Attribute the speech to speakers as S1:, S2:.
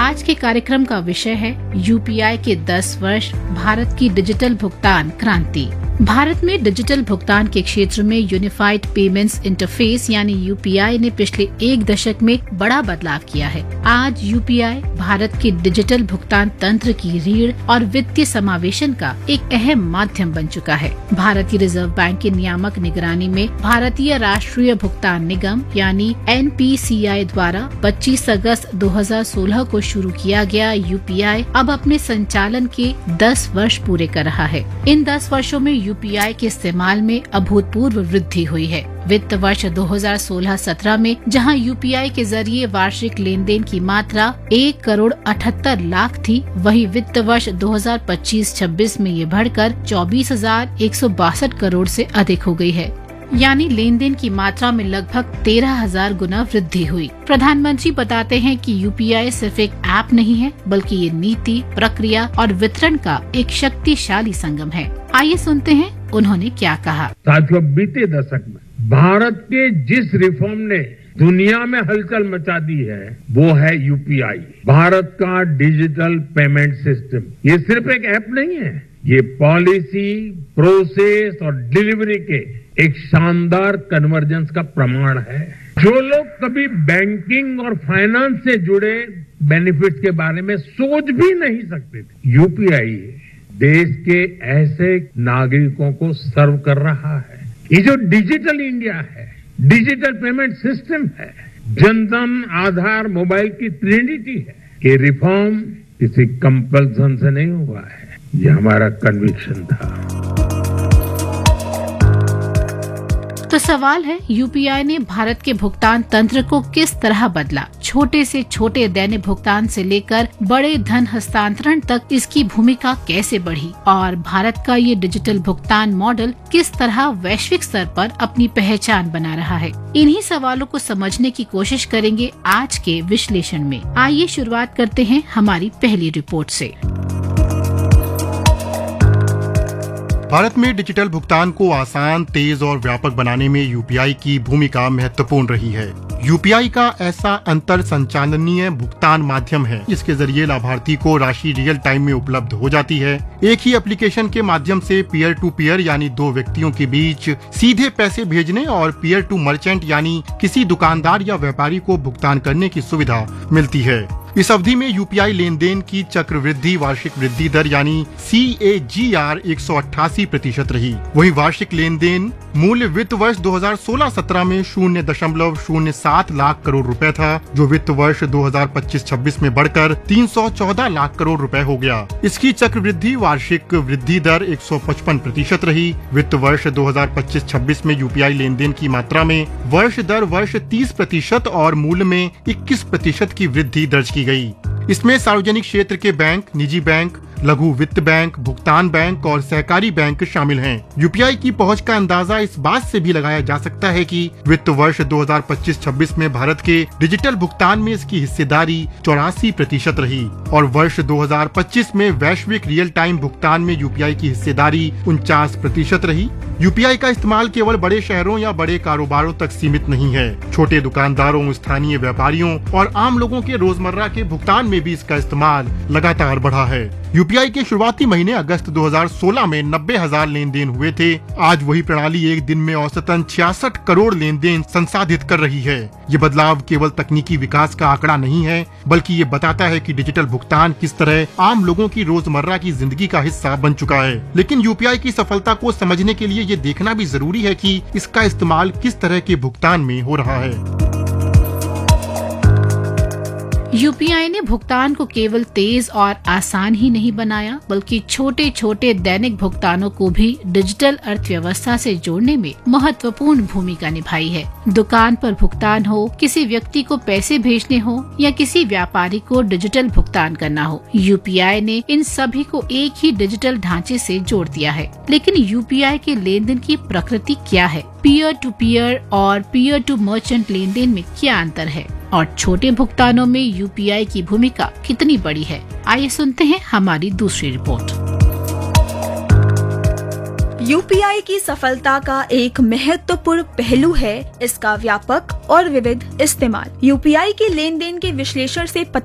S1: आज के कार्यक्रम का विषय है यूपीआई के 10 वर्ष, भारत की डिजिटल भुगतान क्रांति। भारत में डिजिटल भुगतान के क्षेत्र में यूनिफाइड पेमेंट्स इंटरफेस यानी यूपीआई ने पिछले 1 दशक में बड़ा बदलाव किया है। आज यूपीआई भारत के डिजिटल भुगतान तंत्र की रीढ़ और वित्तीय समावेशन का एक अहम माध्यम बन चुका है। भारतीय रिजर्व बैंक की नियामक निगरानी में भारतीय राष्ट्रीय भुगतान निगम यानी NPCI द्वारा 25 अगस्त 2016 को शुरू किया गया यूपीआई अब अपने संचालन के 10 वर्ष पूरे कर रहा है। इन 10 वर्षों में यूपीआई के इस्तेमाल में अभूतपूर्व वृद्धि हुई है। वित्त वर्ष 2016-17 में जहां यूपीआई के जरिए वार्षिक लेन देन की मात्रा 1,78,00,000 थी, वहीं वित्त वर्ष 2025-26 में ये बढ़कर 24,162 करोड़ से अधिक हो गई है। यानी लेन देन की मात्रा में लगभग 13,000 गुना वृद्धि हुई। प्रधानमंत्री बताते हैं कि यूपीआई सिर्फ एक ऐप नहीं है, बल्कि ये नीति, प्रक्रिया और वितरण का एक शक्तिशाली संगम है। आइए सुनते हैं उन्होंने क्या कहा।
S2: साथियों, बीते दशक में भारत के जिस रिफॉर्म ने दुनिया में हलचल मचा दी है वो है यूपीआई, भारत का डिजिटल पेमेंट सिस्टम। ये सिर्फ एक ऐप नहीं है, ये पॉलिसी, प्रोसेस और डिलीवरी के एक शानदार कन्वर्जेंस का प्रमाण है। जो लोग कभी बैंकिंग और फाइनेंस से जुड़े बेनिफिट्स के बारे में सोच भी नहीं सकते थे, यूपीआई देश के ऐसे नागरिकों को सर्व कर रहा है। ये जो डिजिटल इंडिया है, डिजिटल पेमेंट सिस्टम है, जनधन, आधार, मोबाइल की ट्रिनिटी है। ये रिफॉर्म किसी कंपल्सन से नहीं हुआ है, ये हमारा कन्विक्शन था।
S1: तो सवाल है, यूपीआई ने भारत के भुगतान तंत्र को किस तरह बदला? छोटे से छोटे दैनिक भुगतान से लेकर बड़े धन हस्तांतरण तक इसकी भूमिका कैसे बढ़ी और भारत का ये डिजिटल भुगतान मॉडल किस तरह वैश्विक स्तर पर अपनी पहचान बना रहा है? इन्हीं सवालों को समझने की कोशिश करेंगे आज के विश्लेषण में। आइए शुरुआत करते हैं हमारी पहली रिपोर्ट से।
S3: भारत में डिजिटल भुगतान को आसान, तेज और व्यापक बनाने में यूपीआई की भूमिका महत्वपूर्ण रही है। यूपीआई का ऐसा अंतर संचालनीय भुगतान माध्यम है जिसके जरिए लाभार्थी को राशि रियल टाइम में उपलब्ध हो जाती है। एक ही एप्लीकेशन के माध्यम से पीयर टू पीयर यानी 2 व्यक्तियों के बीच सीधे पैसे भेजने और पीयर टू मर्चेंट यानी किसी दुकानदार या व्यापारी को भुगतान करने की सुविधा मिलती है। इस अवधि में यूपीआई लेन देन की चक्रवृद्धि वार्षिक वृद्धि दर यानी CAGR 188% रही। वहीं वार्षिक लेन देन मूल्य वित्त वर्ष 2016-17 में 0.07 लाख करोड़ रुपए था, जो वित्त वर्ष 2025-26 में बढ़कर 314 लाख करोड़ रुपए हो गया। इसकी चक्रवृद्धि वार्षिक वृद्धि दर 155% रही। वित्त वर्ष 2025-26 में यूपीआई लेन देन की मात्रा में वर्ष दर वर्ष 30% और मूल्य में 21% की वृद्धि दर्ज की गई। इसमें सार्वजनिक क्षेत्र के बैंक, निजी बैंक, लघु वित्त बैंक, भुगतान बैंक और सहकारी बैंक शामिल हैं। यूपीआई की पहुंच का अंदाजा इस बात से भी लगाया जा सकता है कि वित्त वर्ष 2025-26 में भारत के डिजिटल भुगतान में इसकी हिस्सेदारी 84% रही और वर्ष 2025 में वैश्विक रियल टाइम भुगतान में यूपीआई की हिस्सेदारी 49% रही। यूपीआई का इस्तेमाल केवल बड़े शहरों या बड़े कारोबारों तक सीमित नहीं है। छोटे दुकानदारों, स्थानीय व्यापारियों और आम लोगों के रोजमर्रा के भुगतान में भी इसका इस्तेमाल लगातार बढ़ा है। यूपीआई के शुरुआती महीने अगस्त 2016 में 90,000 लेन देन हुए थे। आज वही प्रणाली एक दिन में औसतन 66 करोड़ लेन देन संसाधित कर रही है। ये बदलाव केवल तकनीकी विकास का आंकड़ा नहीं है, बल्कि ये बताता है कि डिजिटल भुगतान किस तरह आम लोगों की रोजमर्रा की जिंदगी का हिस्सा बन चुका है। लेकिन यूपीआई की सफलता को समझने के लिए ये देखना भी जरूरी है कि इसका इस्तेमाल किस तरह के भुगतान में हो रहा है।
S1: यूपीआई ने भुगतान को केवल तेज और आसान ही नहीं बनाया, बल्कि छोटे छोटे दैनिक भुगतानों को भी डिजिटल अर्थव्यवस्था से जोड़ने में महत्वपूर्ण भूमिका निभाई है। दुकान पर भुगतान हो, किसी व्यक्ति को पैसे भेजने हो या किसी व्यापारी को डिजिटल भुगतान करना हो, यूपीआई ने इन सभी को एक ही डिजिटल ढांचे से जोड़ दिया है। लेकिन यूपीआई के लेन देन की प्रकृति क्या है? पीयर टू पीयर और peer to merchant lane then में क्या अंतर है और छोटे भुगतानों में यूपीआई की भूमिका कितनी बड़ी है? आइए सुनते हैं हमारी दूसरी रिपोर्ट।
S4: यूपीआई की सफलता का एक महत्वपूर्ण पहलू है इसका व्यापक और विविध इस्तेमाल। यूपीआई के लेन देन के विश्लेषण से पता